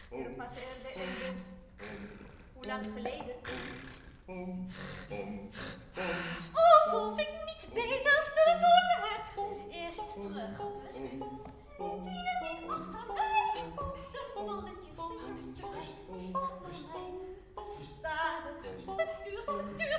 Je passeerde een bus. Hoe lang geleden? Alsof ik niets beters te doen heb. Eerst terug, misschien. Dienen niet achter mij. De mannetjes, eerst rust, staan bij mij. Te staren, het duurt